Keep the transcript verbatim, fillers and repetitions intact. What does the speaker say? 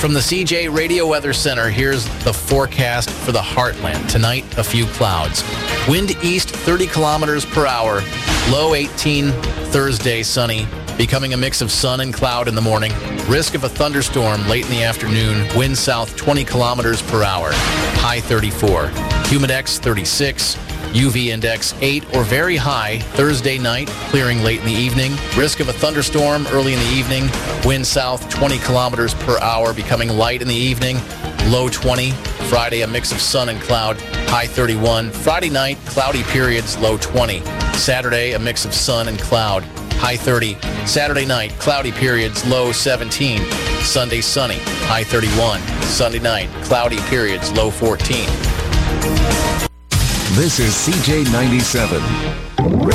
From the C J Radio Weather Center, here's the forecast for the Heartland. Tonight, a few clouds. Wind east thirty kilometers per hour. Low eighteen. Thursday, sunny. Becoming a mix of sun and cloud in the morning. Risk of a thunderstorm late in the afternoon. Wind south twenty kilometers per hour. High thirty-four. Humidex thirty-six. U V index eight or very high. Thursday night, clearing late in the evening. Risk of a thunderstorm early in the evening. Wind south twenty kilometers per hour, becoming light in the evening. Low twenty. Friday, a mix of sun and cloud. High thirty-one. Friday night, cloudy periods. Low twenty. Saturday, a mix of sun and cloud. High thirty. Saturday night, cloudy periods. Low seventeen. Sunday, sunny. High thirty-one. Sunday night, cloudy periods. Low fourteen. This is C J ninety-seven.